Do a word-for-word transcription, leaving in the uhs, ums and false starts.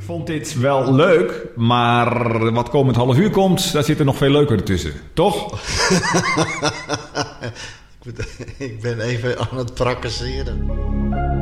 vond dit wel leuk, maar wat komend half uur komt, daar zit er nog veel leuker tussen. Toch? Ik ben even aan het prakaseren.